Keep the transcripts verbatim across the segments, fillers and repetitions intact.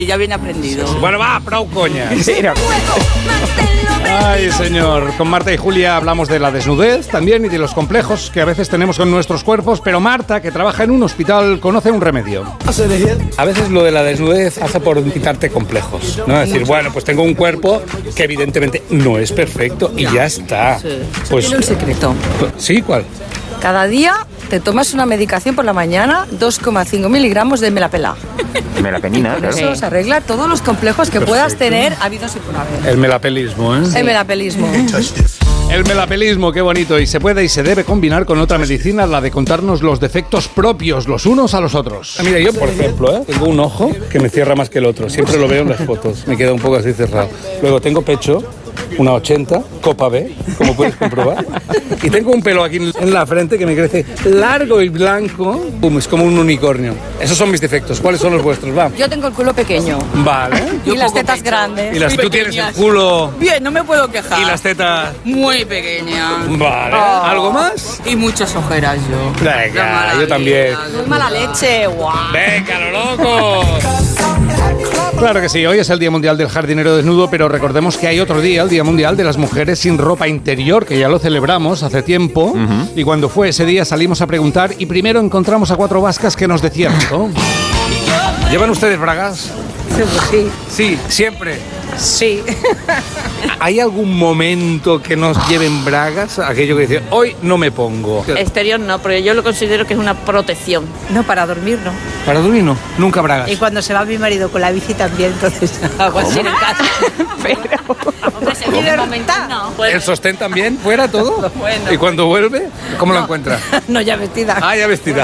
Y ya viene aprendido. Sí, sí. Bueno, va, prou coña. Ay, señor. Con Marta y Julia hablamos de la desnudez también y de los complejos que a veces tenemos con nuestros cuerpos, pero Marta, que trabaja en un hospital, conoce un remedio. A veces lo de la desnudez hace por quitarte complejos, ¿no? Es decir, bueno, pues tengo un cuerpo que evidentemente no es perfecto y ya está. Sí. Pues, Tiene un secreto. ¿Sí? ¿Cuál? Cada día te tomas una medicación por la mañana, dos coma cinco miligramos de melapela. Melapenina, Con claro. eso se arregla todos los complejos que Perfecto. puedas tener habidos y por haber. El melapelismo, ¿eh? El melapelismo. El melapelismo, qué bonito, y se puede y se debe combinar con otra medicina, la de contarnos los defectos propios los unos a los otros. Mira, yo, por ejemplo, ¿eh? tengo un ojo que me cierra más que el otro, siempre lo veo en las fotos, me queda un poco así cerrado. Luego tengo pecho, una ochenta, copa B, como puedes comprobar, y tengo un pelo aquí en la frente que me crece largo y blanco, Pum, es como un unicornio. Esos son mis defectos, ¿cuáles son los vuestros? Va. Yo tengo el culo pequeño. Vale. Y las tetas grandes. Y las, tú tienes el culo Bien, no me puedo quejar. y las tetas... Muy pequeñas. Vale. Oh. ¿Algo más? Y muchas ojeras yo. Venga, Qué maravilla. yo también. Muy mala leche, guau. ¡Venga, lo loco! Claro que sí, hoy es el Día Mundial del Jardinero Desnudo, pero recordemos que hay otro día, el Día Mundial de las Mujeres sin ropa interior, que ya lo celebramos hace tiempo, uh-huh. Y cuando fue ese día salimos a preguntar y primero encontramos a cuatro vascas que nos decían, ¿no? ¿Llevan ustedes bragas? Sí. Sí, siempre. Sí. ¿Hay algún momento que nos lleven bragas? Aquello que dice, hoy no me pongo. Exterior no, porque yo lo considero que es una protección. No, para dormir no. Para dormir no, nunca bragas. Y cuando se va mi marido con la bici también, entonces hago así en casa. Pero... Hombre, se vive un momento, no. Pues, ¿El sostén también? ¿Fuera todo? Bueno. ¿Y cuando vuelve? ¿Cómo no. lo encuentra? No, ya vestida. Ah, ya vestida.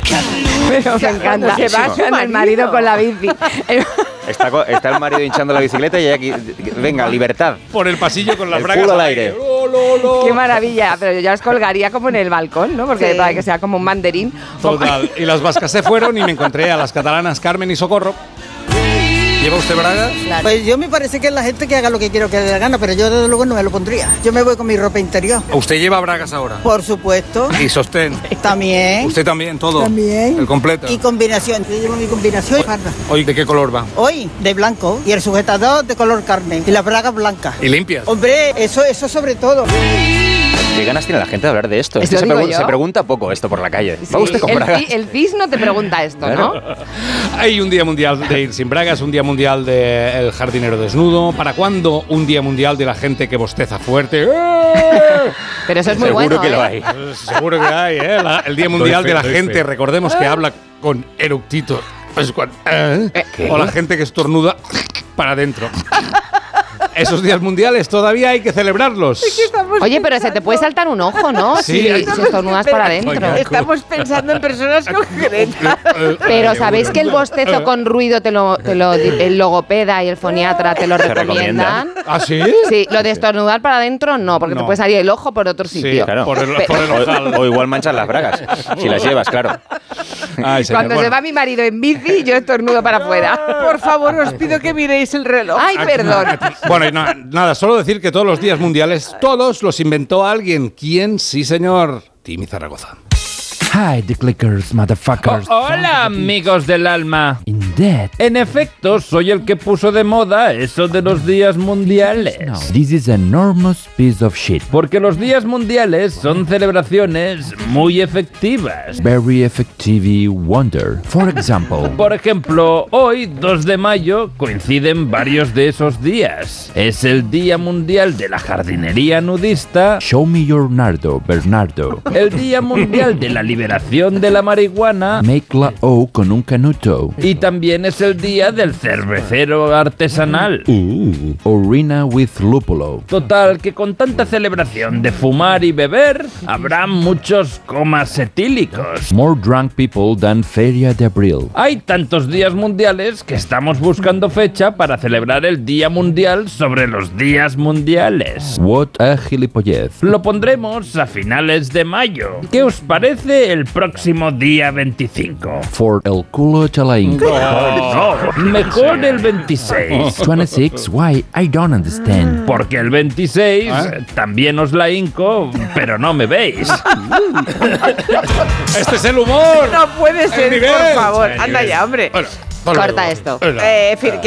Pero me encanta. Se va con el marido con la bici. Está, está el marido hinchando la bicicleta y aquí, venga, libertad. Por el pasillo con las el bragas culo al aire. Oh, lo, lo. Qué maravilla, pero yo las colgaría como en el balcón, ¿no? Porque sí. Para que sea como un mandarín. Total. Y las vascas se fueron y me encontré a las catalanas Carmen y Socorro. ¿Lleva usted bragas? Claro. Pues yo me parece que es la gente que haga lo que quiero que dé la gana, pero yo desde luego no me lo pondría. Yo me voy con mi ropa interior. ¿Usted lleva bragas ahora? Por supuesto. ¿Y sostén? También. ¿Usted también? ¿Todo? También. ¿El completo? Y combinación. Yo llevo mi combinación. ¿Hoy de qué color va? Hoy de blanco y el sujetador de color carne y las bragas blancas. ¿Y limpias? Hombre, eso, eso sobre todo. ¿Qué ganas tiene la gente de hablar de esto? Esto se, pregun- se pregunta poco esto por la calle. Sí. ¿Va usted con el, bragas? el C I S no te pregunta esto, ¿no? Hay un día mundial de ir sin bragas, un día mundial del jardinero desnudo. ¿Para cuándo un día mundial de la gente que bosteza fuerte? ¡Eh! Pero eso es muy Seguro bueno, que ¿eh? lo hay. Seguro que hay, ¿eh? La, el día mundial Doy fe, de la doy gente, fe. recordemos que habla con eructito. Es cuando, ¿eh? O la gente que estornuda para adentro. Esos días mundiales todavía hay que celebrarlos. Oye, pero se te puede saltar un ojo, ¿no? Sí, si, hay- si estornudas para adentro. Oiga, Estamos pensando en personas concretas. Pero ¿sabéis que el bostezo con ruido te lo, te lo el logopeda y el foniatra te lo ¿Se recomiendan? recomienda? ¿Ah, sí? Sí, lo de estornudar para adentro no, porque No. te puede salir el ojo por otro Sí, sitio. Claro. por el, Pe- por el ojal. O, o igual manchan las bragas, si las llevas, claro. Ay, señor, Cuando bueno. se va mi marido en bici, yo estornudo para afuera. Por favor, os pido que miréis el reloj. Ay, perdón. Bueno, y no, nada, solo decir que todos los días mundiales, todos los inventó alguien. ¿Quién? Sí, señor. Timmy Zaragoza. Hi, the clickers, motherfuckers. Oh, hola, amigos del alma. Indeed. En efecto, soy el que puso de moda eso de los días mundiales. No, this is an enormous piece of shit. Porque los días mundiales son celebraciones muy efectivas. Very effective wonder. For example, Por ejemplo, hoy, dos de mayo, coinciden varios de esos días. Es el Día Mundial de la Jardinería Nudista, show me your nardo, Bernardo. el Día Mundial de la Liberación de la Marihuana Make la O con un canuto. y también es el Día del Cervecero Artesanal. Ooh. Orina with lúpulo. Total, que con tanta celebración de fumar y beber, habrá muchos comas etílicos. More drunk people than Feria de Abril. Hay tantos días mundiales que estamos buscando fecha para celebrar el Día Mundial sobre los días mundiales. What a gilipollez. Lo pondremos a finales de mayo. ¿Qué os parece el próximo día veinticinco? For el culo chalaín. No, mejor el veintiséis. twenty-six, why? I don't understand. Porque el veintiséis ¿Ah? también os la hinco, pero no me veis. ¡Este es el humor! No puede ser, nivel. por favor. El Anda nivel. ya, hombre. Bueno, hasta Corta luego. esto. Hola. Eh, en fin, que